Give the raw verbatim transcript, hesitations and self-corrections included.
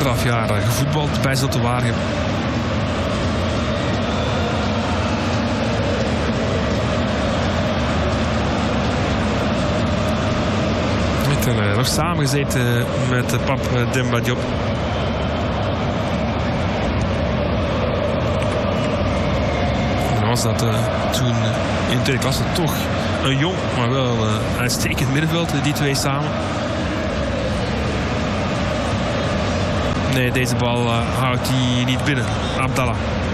anderhalf jaar gevoetbald bij Zulte Waregem. En, uh, nog samengezeten met uh, pap uh, Demba Diop. En was dat uh, toen uh, in de tweede klasse toch een jong, maar wel uh, uitstekend middenveld, uh, die twee samen. Nee, deze bal uh, houdt hij niet binnen. Abdallah.